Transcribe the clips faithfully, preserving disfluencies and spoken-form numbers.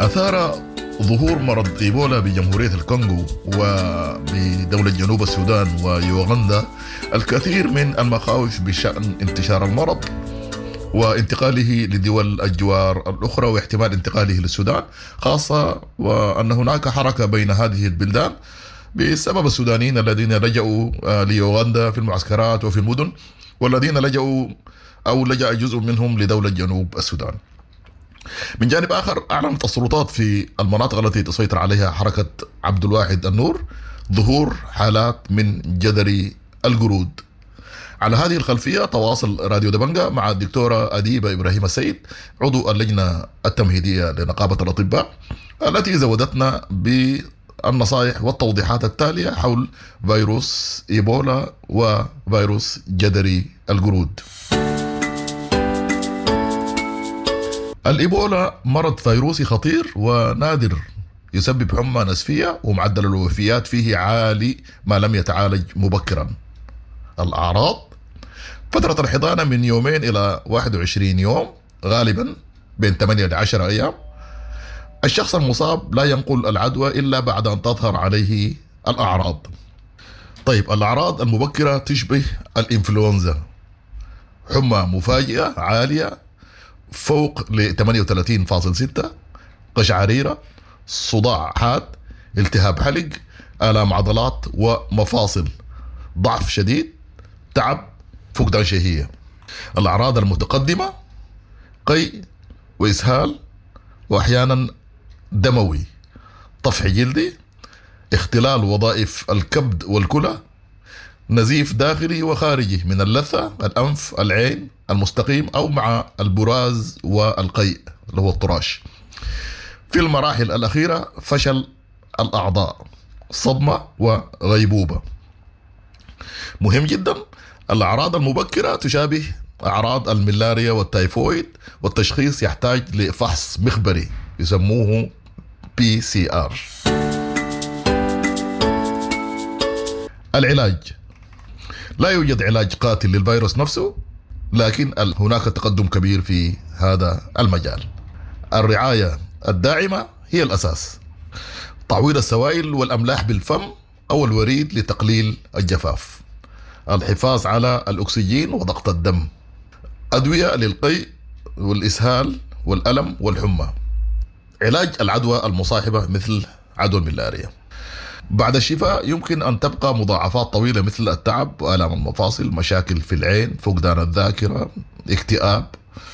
أثار ظهور مرض إيبولا بجمهورية الكونغو وبدولة جنوب السودان ويوغندا الكثير من المخاوف بشأن انتشار المرض وانتقاله لدول الجوار الأخرى واحتمال انتقاله للسودان، خاصة وأن هناك حركة بين هذه البلدان بسبب السودانيين الذين لجأوا ليوغندا في المعسكرات وفي المدن، والذين لجأوا أو لجأ جزء منهم لدولة جنوب السودان. من جانب آخر، أعلنت السلطات في المناطق التي تسيطر عليها حركة عبد الواحد النور ظهور حالات من جدري القرود. على هذه الخلفية تواصل راديو دبنجة مع الدكتورة أديبة إبراهيم السيد عضو اللجنة التمهيدية لنقابة الأطباء، التي زودتنا بالنصائح والتوضيحات التالية حول فيروس إيبولا وفيروس جدري القرود. الإيبولا مرض فيروسي خطير ونادر يسبب حمى نسفية، ومعدل الوفيات فيه عالي ما لم يتعالج مبكرا. الأعراض: فترة الحضانة من يومين إلى واحد وعشرين يوم، غالبا بين ثمانية إلى عشرة أيام. الشخص المصاب لا ينقل العدوى إلا بعد أن تظهر عليه الأعراض. طيب، الأعراض المبكرة تشبه الإنفلونزا: حمى مفاجئة عالية فوق ل ثمانية وثلاثين فاصلة ستة، قشعريرة، صداع حاد، التهاب حلق، آلام عضلات ومفاصل، ضعف شديد، تعب، فقدان شهية. الأعراض المتقدمة: قيء وإسهال وأحيانا دموي، طفح جلدي، اختلال وظائف الكبد والكلى، نزيف داخلي وخارجي من اللثة، الأنف، العين، المستقيم أو مع البراز والقيء اللي هو الطراش. في المراحل الأخيرة فشل الأعضاء، صدمة وغيبوبة. مهم جدا، الأعراض المبكرة تشابه أعراض الملاريا والتايفويد، والتشخيص يحتاج لفحص مخبري يسموه بي سي آر. العلاج: لا يوجد علاج قاتل للفيروس نفسه، لكن هناك تقدم كبير في هذا المجال. الرعاية الداعمة هي الأساس: تعويض السوائل والأملاح بالفم أو الوريد لتقليل الجفاف، الحفاظ على الأكسجين وضغط الدم، أدوية للقيء والإسهال والألم والحمى، علاج العدوى المصاحبة مثل عدوى الملاريا. بعد الشفاء يمكن أن تبقى مضاعفات طويلة مثل التعب وآلام المفاصل، مشاكل في العين، فقدان الذاكرة، اكتئاب.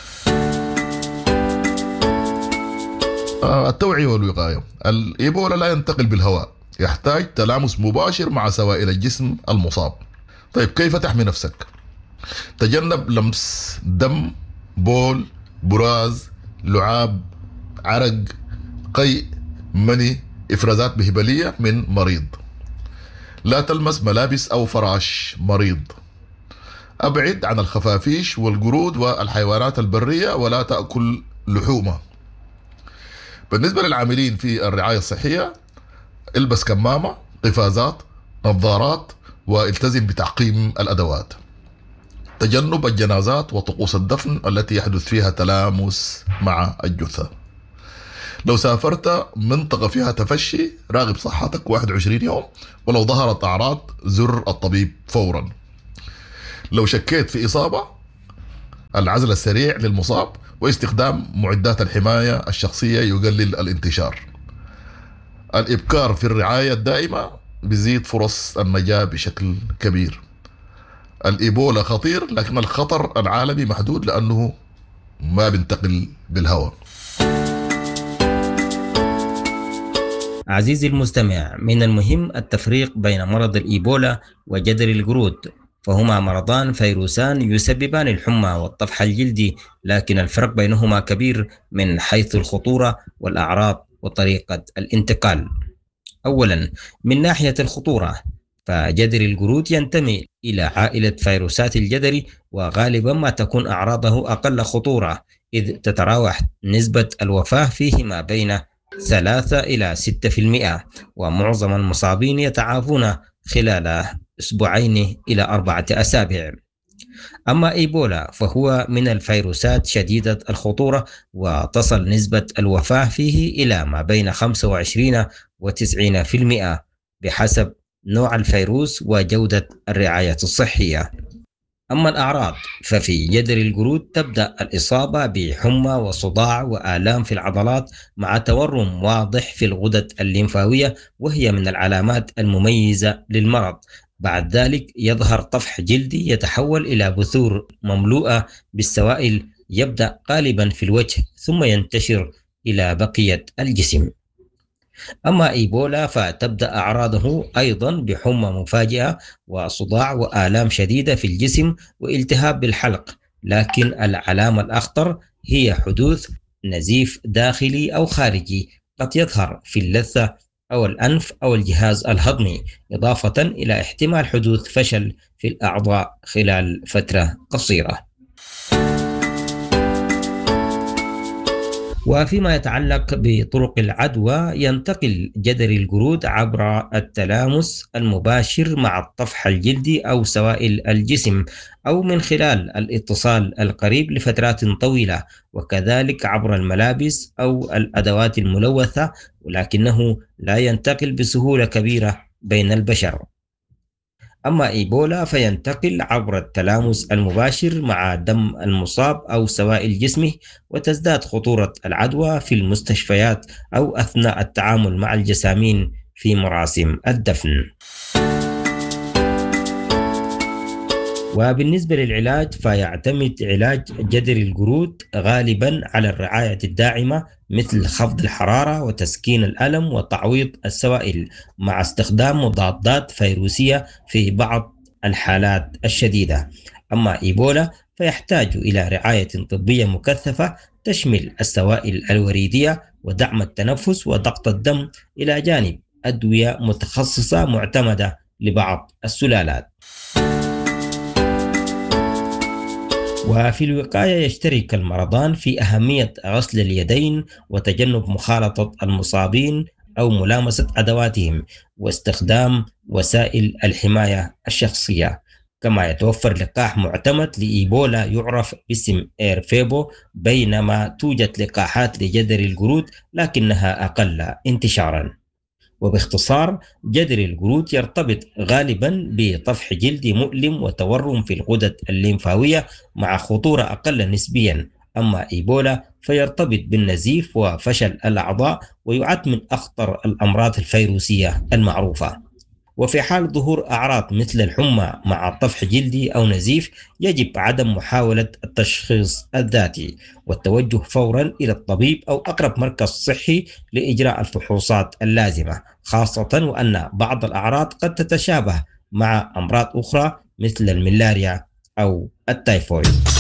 التوعية والوقاية: الإيبولا لا ينتقل بالهواء، يحتاج تلامس مباشر مع سوائل الجسم المصاب. طيب، كيف تحمي نفسك؟ تجنب لمس دم، بول، براز، لعاب، عرق، قيء، مني، إفرازات بهبلية من مريض. لا تلمس ملابس أو فراش مريض. أبعد عن الخفافيش والقرود والحيوانات البرية، ولا تأكل لحومة. بالنسبة للعاملين في الرعاية الصحية، البس كمامة، قفازات، نظارات، والتزم بتعقيم الأدوات. تجنب الجنازات وطقوس الدفن التي يحدث فيها تلامس مع الجثة. لو سافرت منطقة فيها تفشي، راقب صحتك واحد وعشرين يوم، ولو ظهرت أعراض زر الطبيب فورا. لو شكيت في إصابة، العزل السريع للمصاب واستخدام معدات الحماية الشخصية يقلل الانتشار. الإبكار في الرعاية الدائمة بيزيد فرص النجاة بشكل كبير. الإيبولا خطير، لكن الخطر العالمي محدود لأنه ما بينتقل بالهواء. عزيزي المستمع، من المهم التفريق بين مرض الإيبولا وجدري القرود، فهما مرضان فيروسان يسببان الحمى والطفح الجلدي، لكن الفرق بينهما كبير من حيث الخطورة والأعراض وطريقة الانتقال. أولا، من ناحية الخطورة، فجدري القرود ينتمي إلى عائلة فيروسات الجدري، وغالبا ما تكون أعراضه أقل خطورة، إذ تتراوح نسبة الوفاة فيه ما بين ثلاثة إلى ستة في المئة، ومعظم المصابين يتعافون خلال أسبوعين إلى أربعة أسابيع. أما إيبولا فهو من الفيروسات شديدة الخطورة، وتصل نسبة الوفاة فيه إلى ما بين خمسة وعشرين و تسعين بالمئة بحسب نوع الفيروس وجودة الرعاية الصحية. أما الأعراض ففي جدر القرود تبدأ الإصابة بحمى وصداع وآلام في العضلات مع تورم واضح في الغدد الليمفاوية، وهي من العلامات المميزة للمرض. بعد ذلك يظهر طفح جلدي يتحول إلى بثور مملوءة بالسوائل، يبدأ غالبا في الوجه ثم ينتشر إلى بقية الجسم. أما إيبولا فتبدأ أعراضه أيضا بحمى مفاجئة وصداع وآلام شديدة في الجسم والتهاب بالحلق، لكن العلامة الأخطر هي حدوث نزيف داخلي أو خارجي قد يظهر في اللثة أو الأنف أو الجهاز الهضمي، إضافة إلى احتمال حدوث فشل في الأعضاء خلال فترة قصيرة. وفيما يتعلق بطرق العدوى، ينتقل جدري القرود عبر التلامس المباشر مع الطفح الجلدي أو سوائل الجسم، أو من خلال الاتصال القريب لفترات طويلة، وكذلك عبر الملابس أو الأدوات الملوثة، ولكنه لا ينتقل بسهولة كبيرة بين البشر. أما إيبولا فينتقل عبر التلامس المباشر مع دم المصاب أو سوائل جسمه، وتزداد خطورة العدوى في المستشفيات أو أثناء التعامل مع الجسامين في مراسم الدفن. وبالنسبة للعلاج فيعتمد علاج جدري القرود غالبا على الرعاية الداعمة، مثل خفض الحرارة وتسكين الألم وتعويض السوائل، مع استخدام مضادات فيروسية في بعض الحالات الشديدة. أما إيبولا فيحتاج إلى رعاية طبية مكثفة تشمل السوائل الوريدية ودعم التنفس وضغط الدم، إلى جانب أدوية متخصصة معتمدة لبعض السلالات. وفي الوقاية يشترك المرضان في أهمية غسل اليدين وتجنب مخالطة المصابين أو ملامسة أدواتهم، واستخدام وسائل الحماية الشخصية. كما يتوفر لقاح معتمد لإيبولا يعرف باسم إيرفيبو، بينما توجد لقاحات لجدري القرود لكنها أقل انتشاراً. وباختصار، جدري القرود يرتبط غالبا بطفح جلدي مؤلم وتورم في الغدد الليمفاوية مع خطورة أقل نسبيا. أما إيبولا فيرتبط بالنزيف وفشل الأعضاء، ويعد من أخطر الأمراض الفيروسية المعروفة. وفي حال ظهور أعراض مثل الحمى مع طفح جلدي أو نزيف، يجب عدم محاولة التشخيص الذاتي والتوجه فورا إلى الطبيب أو أقرب مركز صحي لإجراء الفحوصات اللازمة، خاصة وأن بعض الأعراض قد تتشابه مع أمراض أخرى مثل الملاريا أو التايفويد.